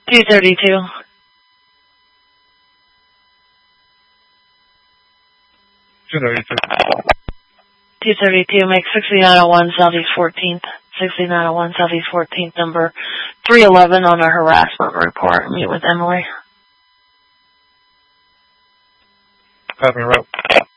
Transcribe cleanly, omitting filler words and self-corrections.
232. 232, make 6901 Southeast 14th. 6901 Southeast 14th, number 311 on a harassment report. Meet with Emily. Copy, route.